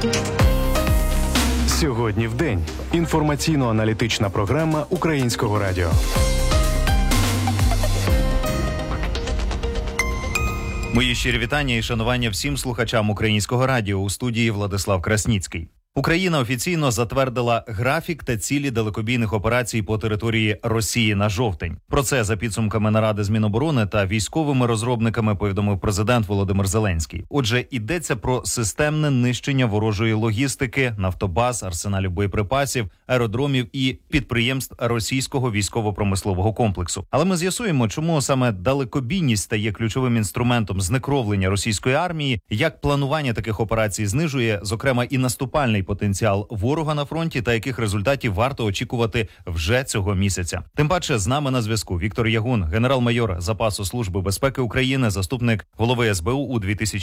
Сьогодні в день. Інформаційно-аналітична програма Українського радіо. Мої щирі вітання і шанування всім слухачам Українського радіо. У студії Владислав Красніцький. Україна офіційно затвердила графік та цілі далекобійних операцій по території Росії на жовтень. Про це за підсумками наради з Міноборони та військовими розробниками повідомив президент Володимир Зеленський. Отже, йдеться про системне нищення ворожої логістики, нафтобаз, арсеналів боєприпасів, аеродромів і підприємств російського військово-промислового комплексу. Але ми з'ясуємо, чому саме далекобійність стає ключовим інструментом знекровлення російської армії, як планування таких операцій знижує, зокрема, і наступальний потенціал ворога на фронті та яких результатів варто очікувати вже цього місяця. Тим паче з нами на зв'язку Віктор Ягун, генерал-майор запасу Служби безпеки України, заступник голови СБУ у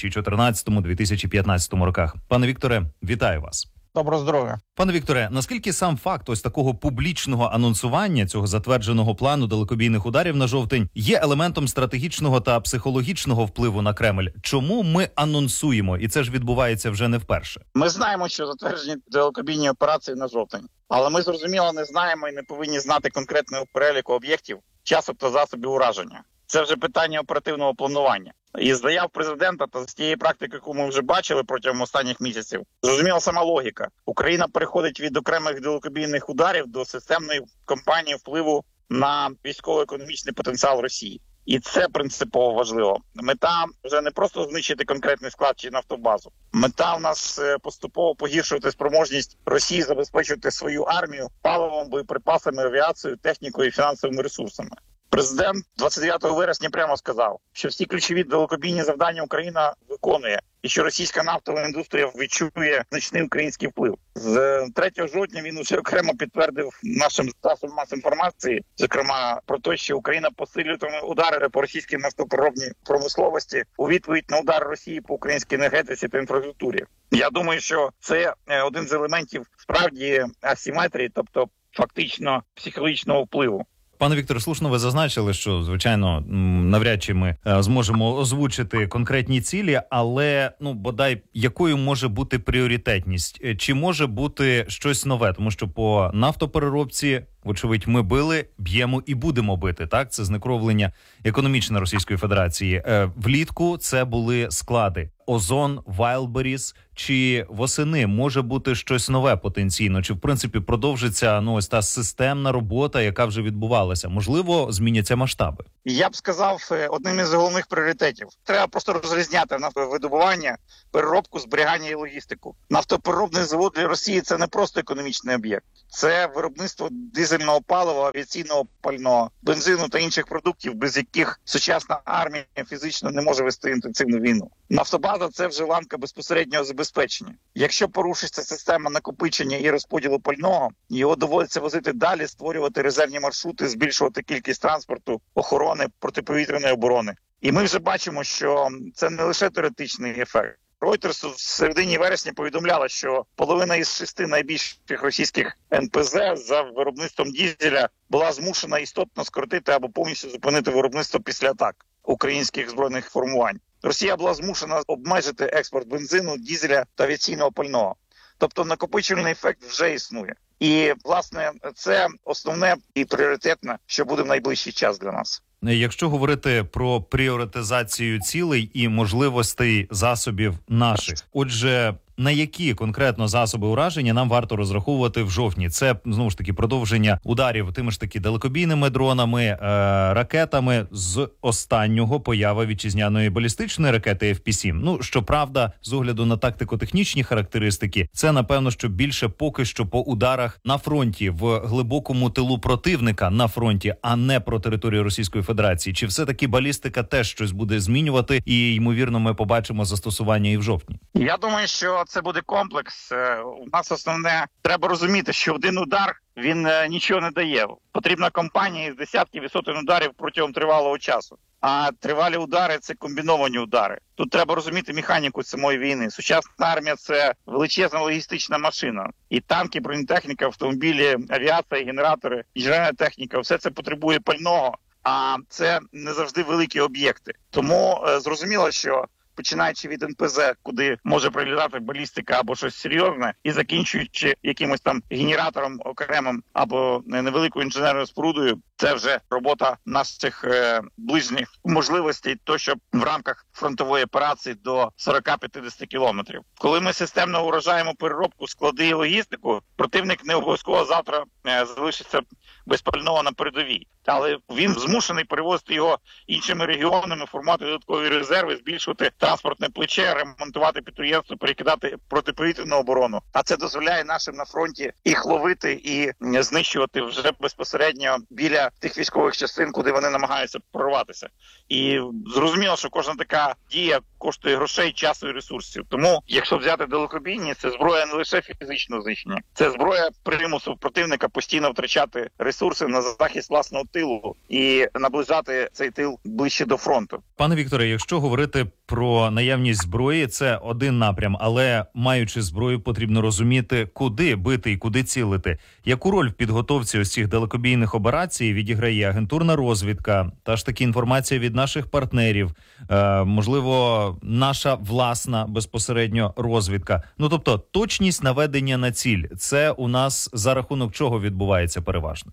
2014-2015 роках. Пане Вікторе, вітаю вас. Доброго здоров'я. Пане Вікторе, наскільки сам факт ось такого публічного анонсування цього затвердженого плану далекобійних ударів на жовтень є елементом стратегічного та психологічного впливу на Кремль? Чому ми анонсуємо? І це ж відбувається вже не вперше. Ми знаємо, що затверджені далекобійні операції на жовтень. Але ми, зрозуміло, не знаємо і не повинні знати конкретного переліку об'єктів, часу та засобів ураження. Це вже питання оперативного планування. І з заяв президента та з тієї практики, яку ми вже бачили протягом останніх місяців, зрозуміла сама логіка. Україна переходить від окремих далекобійних ударів до системної кампанії впливу на військово-економічний потенціал Росії. І це принципово важливо. Мета вже не просто знищити конкретний склад чи нафтобазу. Мета в нас поступово погіршувати спроможність Росії забезпечувати свою армію паливом, боєприпасами, авіацією, технікою і фінансовими ресурсами. Президент 29 вересня прямо сказав, що всі ключові далекобійні завдання Україна виконує і що російська нафтова індустрія відчує значний український вплив. З 3 жовтня він уже окремо підтвердив нашим засобам масової інформації, зокрема про те, що Україна посилюватиме удари по російській нафтопереробній промисловості у відповідь на удар Росії по українській енергетиці та інфраструктурі. Я думаю, що це один з елементів справді асиметрії, тобто фактично психологічного впливу. Пане Вікторе, слушно ви зазначили, що, звичайно, навряд чи ми зможемо озвучити конкретні цілі, але, бодай, якою може бути пріоритетність? Чи може бути щось нове? Тому що по нафтопереробці, вочевидь, ми били, б'ємо і будемо бити, так? Це знекровлення економічне Російської Федерації. Влітку це були склади. Озон, Вайлдберріс, чи восени може бути щось нове потенційно? Чи, в принципі, продовжиться ось та системна робота, яка вже відбувалася? Можливо, зміняться масштаби? Я б сказав, одним із головних пріоритетів. Треба просто розрізняти нафтовидобування, переробку, зберігання і логістику. Нафтопереробний завод для Росії – це не просто економічний об'єкт. Це виробництво дизельного палива, авіаційного пального, бензину та інших продуктів, без яких сучасна армія фізично не може вести інтенсивну війну. Нафтобаза – це вже ланка безпосереднього забезпечення. Якщо порушиться система накопичення і розподілу пального, його доводиться возити далі, створювати резервні маршрути, збільшувати кількість транспорту, охорони, протиповітряної оборони. І ми вже бачимо, що це не лише теоретичний ефект. Reuters в середині вересня повідомляла, що половина із 6 найбільших російських НПЗ за виробництвом дізеля була змушена істотно скоротити або повністю зупинити виробництво після атак українських збройних формувань. Росія була змушена обмежити експорт бензину, дізеля та авіаційного пального. Тобто накопичувальний ефект вже існує. І, власне, це основне і пріоритетне, що буде в найближчий час для нас. Якщо говорити про пріоритизацію цілей і можливостей засобів наших, отже, на які конкретно засоби ураження нам варто розраховувати в жовтні? Це, знову ж таки, продовження ударів тими ж таки далекобійними дронами, ракетами, з останнього поява вітчизняної балістичної ракети FP-7. Щоправда, з огляду на тактико-технічні характеристики, це, напевно, що більше поки що по ударах на фронті, в глибокому тилу противника на фронті, а не про територію Російської Федерації. Чи все-таки балістика теж щось буде змінювати і, ймовірно, ми побачимо застосування і в жовтні? Я думаю, що це буде комплекс. У нас основне, треба розуміти, що один удар, він нічого не дає. Потрібна кампанія з десятків і сотень ударів протягом тривалого часу. А тривалі удари – це комбіновані удари. Тут треба розуміти механіку самої війни. Сучасна армія – це величезна логістична машина. І танки, бронетехніка, автомобілі, авіація, генератори, інженерна техніка – все це потребує пального. А це не завжди великі об'єкти. Тому зрозуміло, що починаючи від НПЗ, куди може прилітати балістика або щось серйозне, і закінчуючи якимось там генератором окремим або невеликою інженерною спорудою, це вже робота наших ближніх можливостей, то що в рамках фронтової операції до 40-50 кілометрів. Коли ми системно вражаємо переробку, склади і логістику, противник не обов'язково завтра залишиться без пального на передовій. Але він змушений перевозити його іншими регіонами, формувати додаткові резерви, збільшувати транспортне плече, ремонтувати підприємства, перекидати протиповітряну оборону. А це дозволяє нашим на фронті їх ловити і знищувати вже безпосередньо біля тих військових частин, куди вони намагаються прорватися. І зрозуміло, що кожна така дія коштує грошей, часу і ресурсів. Тому, якщо взяти далекобійні, це зброя не лише фізичного знищення, це зброя примусу противника постійно втрачати ресурси на захист власного тилу і наближати цей тил ближче до фронту. Пане Вікторе, якщо говорити про наявність зброї, це один напрям, але маючи зброю, потрібно розуміти, куди бити і куди цілити. Яку роль в підготовці ось цих далекобійних операцій відіграє агентурна розвідка, та ж таки інформація від наших партнерів, можливо, наша власна безпосередньо розвідка. Ну, тобто, точність наведення на ціль, це у нас за рахунок чого відбувається переважно?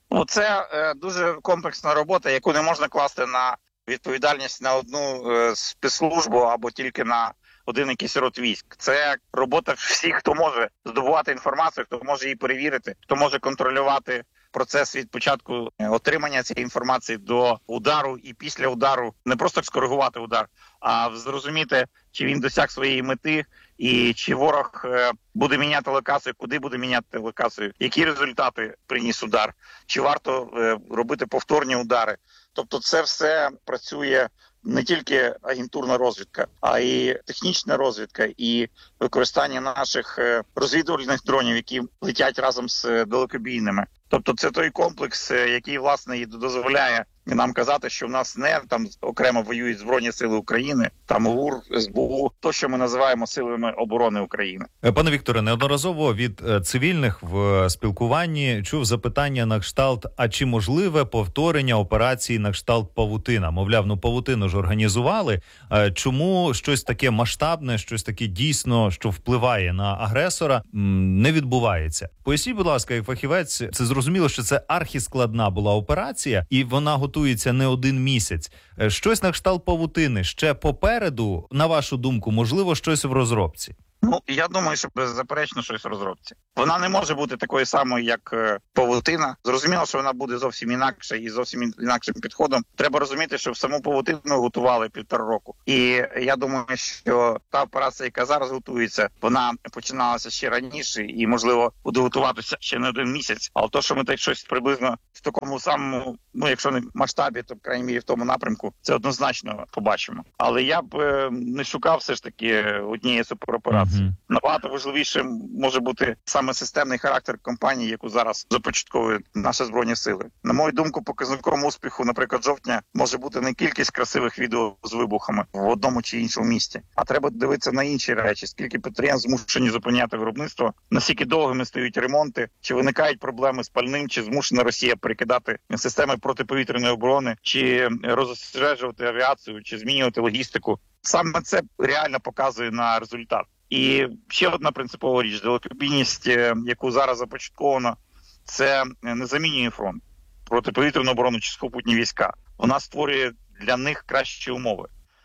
Це дуже комплексна робота, яку не можна класти на відповідальність на одну спецслужбу або тільки на один якийсь род військ. Це робота всіх, хто може здобувати інформацію, хто може її перевірити, хто може контролювати процес від початку отримання цієї інформації до удару і після удару. Не просто скоригувати удар, а зрозуміти, чи він досяг своєї мети і чи ворог буде міняти локацію, куди буде міняти локацію, які результати приніс удар, чи варто робити повторні удари. Тобто це все працює не тільки агентурна розвідка, а й технічна розвідка і використання наших розвідувальних дронів, які летять разом з далекобійними. Тобто це той комплекс, який, власне, і дозволяє нам казати, що в нас не там окремо воюють Збройні Сили України, там ГУР, СБУ, то, що ми називаємо Силами оборони України. Пане Вікторе, неодноразово від цивільних в спілкуванні чув запитання на кшталт, а чи можливе повторення операції на кшталт павутина? Мовляв, павутину ж організували, чому щось таке масштабне, щось таке дійсно, що впливає на агресора, не відбувається? Поясніть, будь ласка, як фахівець, це зрозуміло, що це архіскладна була операція, і вона готується не один місяць. Щось на кшталт павутини ще попереду, на вашу думку, можливо, щось в розробці? Я думаю, що беззаперечно щось в розробці. Вона не може бути такою самою, як павутина. Зрозуміло, що вона буде зовсім інакше і зовсім інакшим підходом. Треба розуміти, що в саму павутину готували 1,5 року. І я думаю, що та операція, яка зараз готується, вона починалася ще раніше і, можливо, буде готуватися ще не 1 місяць. Але то, що ми так щось приблизно в такому самому, якщо не масштабі, то, в крайній мірі, в тому напрямку, це однозначно побачимо. Але я б не шукав все ж таки однієї супероперації. Набагато важливіше може бути саме системний характер кампанії, яку зараз започатковують наші Збройні Сили. На мою думку, показником успіху, наприклад, жовтня, може бути не кількість красивих відео з вибухами в одному чи іншому місті, а треба дивитися на інші речі. Скільки підприємств змушені зупиняти виробництво, наскільки довгими стають ремонти, чи виникають проблеми з пальним, чи змушена Росія перекидати системи протиповітряної оборони, чи розосереджувати авіацію, чи змінювати логістику. Саме це реально показує на результат. І ще одна принципова річ – далекобійність, яку зараз започатковано, це не замінює фронт, протиповітряну оборону чи сухопутні війська. Вона створює для них кращі умови.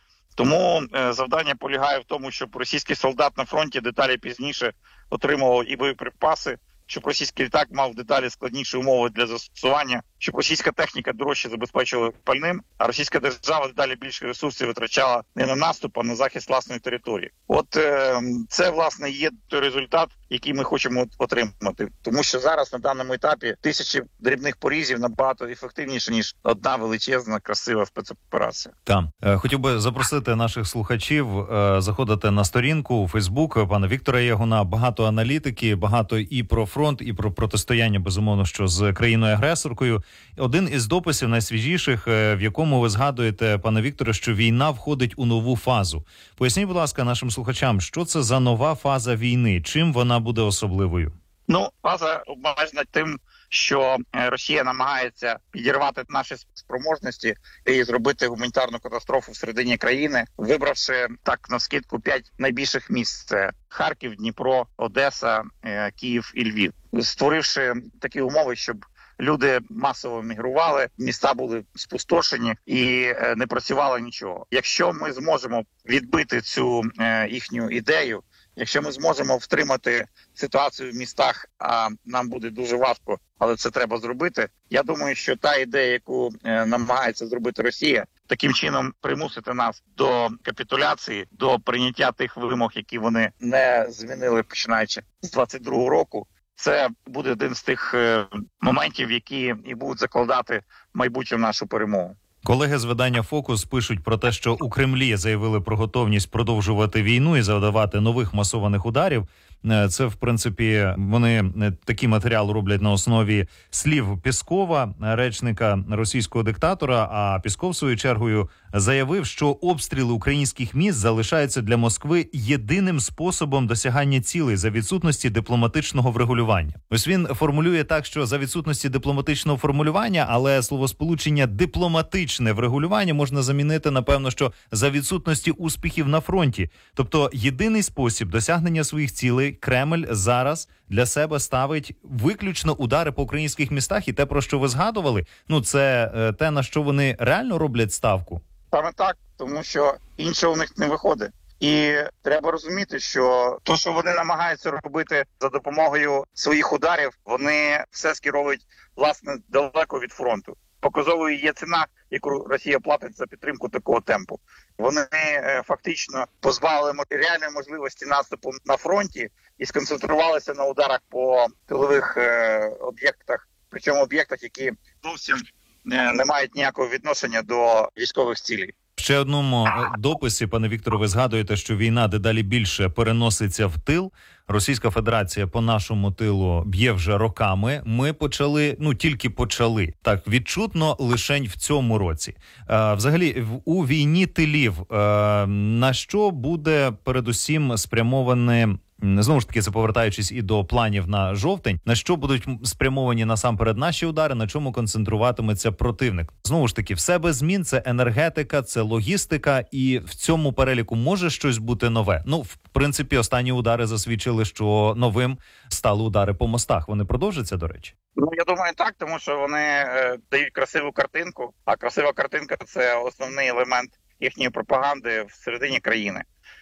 Тому завдання полягає в тому, щоб російський солдат на фронті деталі пізніше отримував і боєприпаси, щоб російський літак мав деталі складніші умови для застосування, щоб російська техніка дорожче забезпечувала пальним, а російська держава дедалі більше ресурсів витрачала не на наступ, а на захист власної території. Це, власне, є той результат, який ми хочемо отримати. Тому що зараз на даному етапі тисячі дрібних порізів набагато ефективніше, ніж одна величезна, красива спецоперація. Хотів би запросити наших слухачів заходити на сторінку у Фейсбук пана Віктора Ягуна. Багато аналітики, багато і про фронт, і про протистояння, безумовно, що з країною-агресоркою. Один із дописів найсвіжіших, в якому ви згадуєте, пане Вікторе, що війна входить у нову фазу. Поясніть, будь ласка, нашим слухачам, що це за нова фаза війни? Чим вона буде особливою? База обмежена тим, що Росія намагається підірвати наші спроможності і зробити гуманітарну катастрофу всередині країни, вибравши так навскидку 5 найбільших міст: це Харків, Дніпро, Одеса, Київ і Львів, створивши такі умови, щоб люди масово мігрували, міста були спустошені і не працювало нічого. Якщо ми зможемо відбити цю їхню ідею, якщо ми зможемо втримати ситуацію в містах, а нам буде дуже важко, але це треба зробити, я думаю, що та ідея, яку намагається зробити Росія, таким чином примусити нас до капітуляції, до прийняття тих вимог, які вони не змінили, починаючи з 22-го року, це буде один з тих моментів, які і будуть закладати майбутню нашу перемогу. Колеги з видання «Фокус» пишуть про те, що у Кремлі заявили про готовність продовжувати війну і завдавати нових масованих ударів. Це, в принципі, вони такий матеріал роблять на основі слів Пєскова, речника російського диктатора, а Пєсков, своєю чергою, заявив, що обстріли українських міст залишаються для Москви єдиним способом досягання цілей за відсутності дипломатичного врегулювання. Ось він формулює так, що за відсутності дипломатичного формулювання, але словосполучення «дипломатичне врегулювання» можна замінити, напевно, що за відсутності успіхів на фронті. Тобто єдиний спосіб досягнення своїх цілей Кремль зараз для себе ставить виключно удари по українських містах, і те, про що ви згадували, це те, на що вони реально роблять ставку. Саме так, тому що іншого у них не виходить. І треба розуміти, що те, що вони намагаються робити за допомогою своїх ударів, вони все скеровують, власне, далеко від фронту. Показовою є ціна, яку Росія платить за підтримку такого темпу. Вони фактично позбавили реальної можливості наступу на фронті і сконцентрувалися на ударах по тилових об'єктах, причому об'єктах, які зовсім не мають ніякого відношення до військових цілей. Ще одному дописі, пане Вікторе, ви згадуєте, що війна дедалі більше переноситься в тил. Російська Федерація по нашому тилу б'є вже роками. Ми тільки почали. Так, відчутно лишень в цьому році. Взагалі, у війні тилів на що буде передусім спрямоване, знову ж таки, це повертаючись і до планів на жовтень, на що будуть спрямовані насамперед наші удари, на чому концентруватиметься противник? Знову ж таки, все без змін, це енергетика, це логістика, і в цьому переліку може щось бути нове. В принципі, останні удари засвідчили, що новим стали удари по мостах. Вони продовжаться, до речі? Я думаю, так, тому що вони дають красиву картинку, а красива картинка – це основний елемент їхньої пропаганди всередині країни.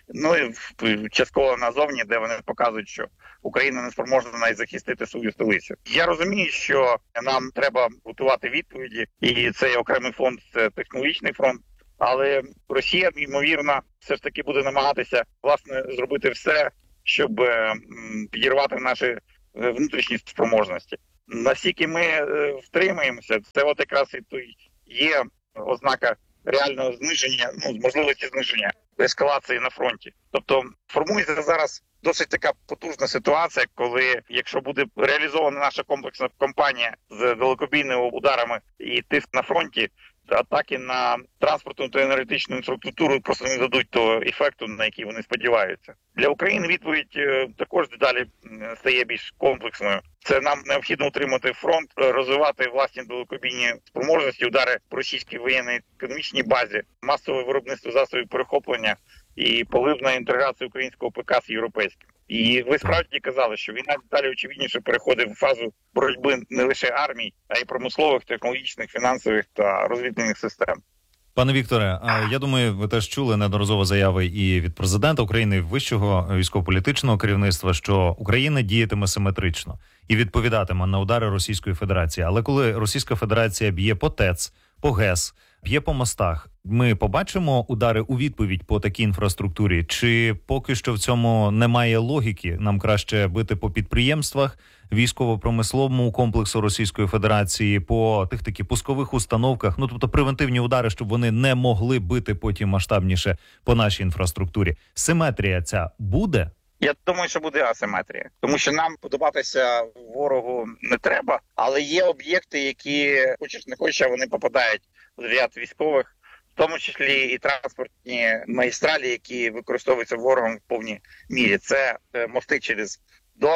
І частково назовні, де вони показують, що Україна не спроможна навіть захистити свою столицю. Я розумію, що нам треба готувати відповіді, і цей окремий фронт – це технологічний фронт, але Росія, ймовірно, все ж таки буде намагатися, власне, зробити все, щоб підірвати наші внутрішні спроможності. Наскільки ми втримаємося, це от якраз і є ознака реального зниження, можливості зниження ескалації на фронті. Тобто формується зараз досить така потужна ситуація, коли, якщо буде реалізована наша комплексна кампанія з далекобійними ударами і тиск на фронті, атаки на транспортну та енергетичну інфраструктуру просто не дадуть того ефекту, на який вони сподіваються. Для України відповідь також дедалі стає більш комплексною. Це нам необхідно утримати фронт, розвивати власні далекобійні спроможності, удари по російській воєнній економічній базі, масове виробництво засобів перехоплення і поливна інтеграція українського ПК з європейським. І ви справді казали, що війна далі очевидніше переходить в фазу боротьби не лише армій, а й промислових, технологічних, фінансових та розвідувальних систем. Пане Вікторе, я думаю, ви теж чули неодноразово заяви і від президента України, і вищого військово-політичного керівництва, що Україна діятиме симетрично і відповідатиме на удари Російської Федерації. Але коли Російська Федерація б'є по ТЕЦ, по ГЕС, б'є по мостах, ми побачимо удари у відповідь по такій інфраструктурі? Чи поки що в цьому немає логіки? Нам краще бити по підприємствах, військово-промисловому комплексу Російської Федерації, по тих таки пускових установках, тобто превентивні удари, щоб вони не могли бити потім масштабніше по нашій інфраструктурі. Симетрія ця буде? Я думаю, що буде асиметрія. Тому що нам подобатися ворогу не треба, але є об'єкти, які, хочеш не хочеш, вони попадають в ряд військових, в тому числі і транспортні магістралі, які використовуються ворогом в повній мірі. Це мости через Дон,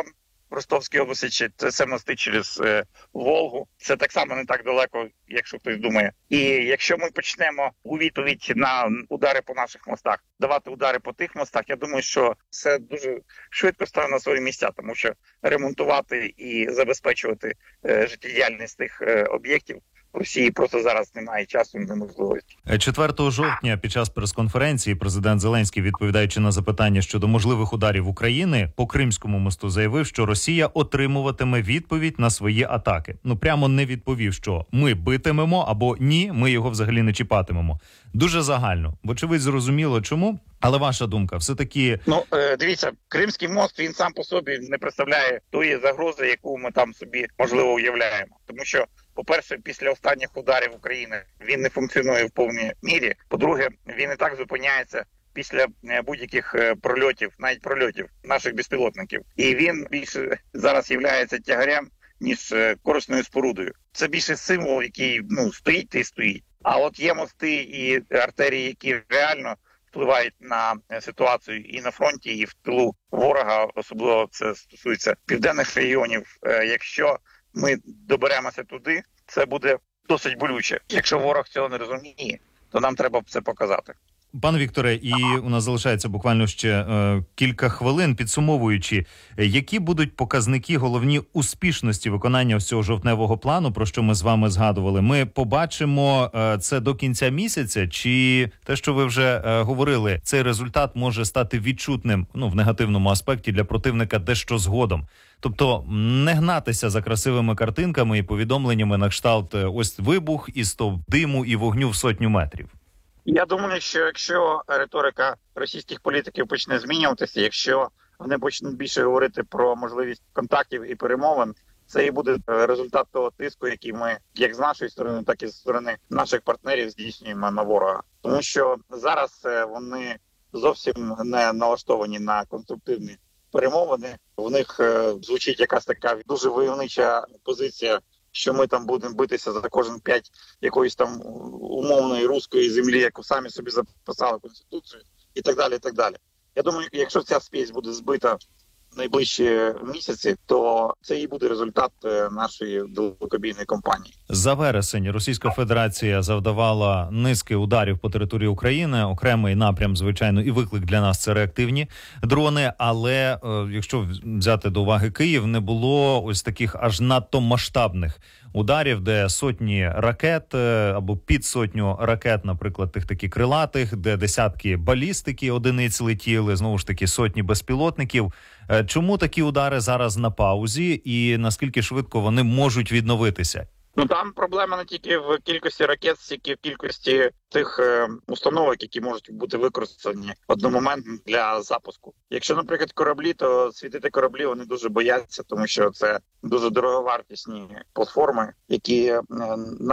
в Ростовській області, чи це мости через Волгу. Це так само не так далеко, якщо хтось думає. І якщо ми почнемо у відповідь на удари по наших мостах, давати удари по тих мостах, я думаю, що це дуже швидко стане на свої місця, тому що ремонтувати і забезпечувати життєдіяльність тих об'єктів в Росії просто зараз немає часу, неможливості. 4 жовтня під час прес-конференції президент Зеленський, відповідаючи на запитання щодо можливих ударів України по Кримському мосту, заявив, що Росія отримуватиме відповідь на свої атаки. Прямо не відповів, що ми битимемо або ні, ми його взагалі не чіпатимемо. Дуже загально. Вочевидь, зрозуміло чому. Але ваша думка, все-таки... Дивіться, Кримський мост, він сам по собі не представляє тої загрози, яку ми там собі, можливо, уявляємо. Тому що, по-перше, після останніх ударів України він не функціонує в повній мірі. По-друге, він і так зупиняється після будь-яких прольотів, навіть прольотів наших безпілотників. І він більше зараз є тягарем, ніж корисною спорудою. Це більше символ, який стоїть і стоїть. А от є мости і артерії, які реально впливають на ситуацію і на фронті, і в тилу ворога, особливо це стосується південних регіонів. Якщо ми доберемося туди, це буде досить болюче. Якщо ворог цього не розуміє, то нам треба це показати. Пане Вікторе, і у нас залишається буквально ще кілька хвилин, підсумовуючи, які будуть показники головні успішності виконання цього жовтневого плану, про що ми з вами згадували? Ми побачимо це до кінця місяця, чи те, що ви вже говорили, цей результат може стати відчутним, в негативному аспекті для противника дещо згодом? Тобто не гнатися за красивими картинками і повідомленнями на кшталт ось вибух і стовп диму і вогню в 100 метрів. Я думаю, що якщо риторика російських політиків почне змінюватися, якщо вони почнуть більше говорити про можливість контактів і перемовин, це і буде результат того тиску, який ми як з нашої сторони, так і з сторони наших партнерів здійснюємо на ворога. Тому що зараз вони зовсім не налаштовані на конструктивні перемовини. В них звучить якась така дуже войовнича позиція, що ми там будемо битися за кожен 5 якоїсь там умовної руської землі, яку самі собі записали в Конституцію, і так далі, і так далі. Я думаю, якщо ця спесь буде збита в найближчі місяці, то це і буде результат нашої далекобійної кампанії. За вересень Російська Федерація завдавала низки ударів по території України. Окремий напрям, звичайно, і виклик для нас – це реактивні дрони. Але якщо взяти до уваги Київ, не було ось таких аж надто масштабних ударів, де сотні ракет або під сотню ракет, наприклад, тих таки крилатих, де десятки балістики одиниць летіли, знову ж таки сотні безпілотників. Чому такі удари зараз на паузі і наскільки швидко вони можуть відновитися? Там проблема не тільки в кількості ракет, стільки в кількості тих установок, які можуть бути використані одномоментно для запуску. Якщо, наприклад, кораблі, то світити кораблі вони дуже бояться, тому що це дуже дороговартісні платформи, які